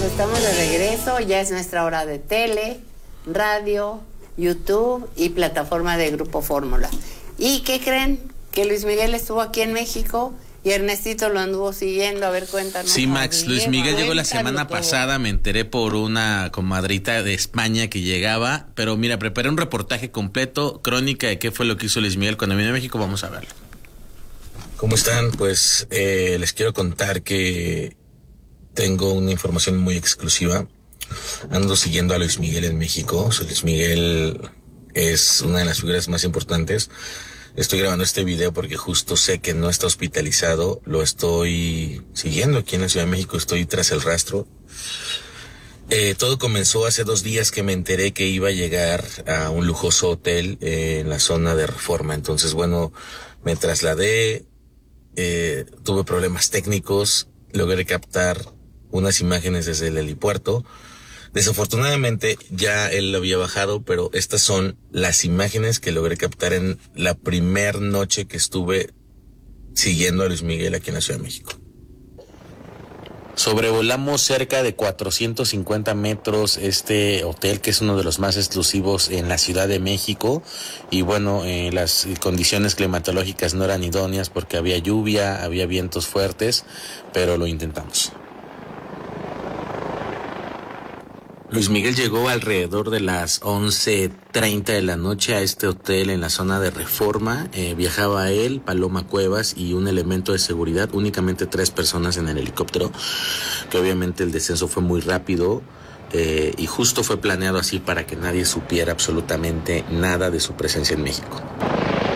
estamos de regreso, ya es nuestra hora de tele, radio, YouTube y plataforma de Grupo Fórmula. ¿Y qué creen? Que Luis Miguel estuvo aquí en México y Ernestito lo anduvo siguiendo. A ver, cuéntanos. Sí, Max, Luis Miguel llegó la semana pasada, me enteré por una comadrita de España que llegaba, pero mira, preparé un reportaje completo, crónica de qué fue lo que hizo Luis Miguel cuando vino a México, vamos a verlo. ¿Cómo están? Pues les quiero contar que tengo una información muy exclusiva. Ando siguiendo a Luis Miguel en México. Luis Miguel es una de las figuras más importantes. Estoy grabando este video porque justo sé que no está hospitalizado. Lo estoy siguiendo aquí en la Ciudad de México. Estoy tras el rastro. Todo comenzó hace 2 días que me enteré que iba a llegar a un lujoso hotel en la zona de Reforma. Entonces, bueno, me trasladé. Tuve problemas técnicos. Logré captar unas imágenes desde el helipuerto. Desafortunadamente ya él lo había bajado, pero estas son las imágenes que logré captar en la primer noche que estuve siguiendo a Luis Miguel aquí en la Ciudad de México. Sobrevolamos cerca de 450 metros este hotel, que es uno de los más exclusivos en la Ciudad de México. Y bueno, las condiciones climatológicas no eran idóneas porque había lluvia, había vientos fuertes, pero lo intentamos. Luis Miguel llegó alrededor de las 11:30 de la noche a este hotel en la zona de Reforma. Viajaba él, Paloma Cuevas y un elemento de seguridad, únicamente 3 personas en el helicóptero, que obviamente el descenso fue muy rápido y justo fue planeado así para que nadie supiera absolutamente nada de su presencia en México.